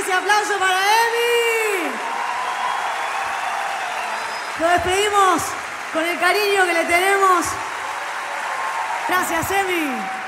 ese aplauso para Emi. Lo despedimos con el cariño que le tenemos. Gracias, Emi.